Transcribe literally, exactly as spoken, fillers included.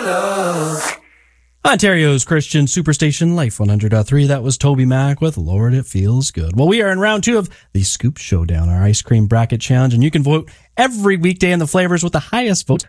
love. Ontario's Christian Superstation, Life one hundred point three. That was Toby Mac with Lord, It Feels Good. Well, we are in round two of the Scoop Showdown, our ice cream bracket challenge, and you can vote every weekday in the flavors with the highest vote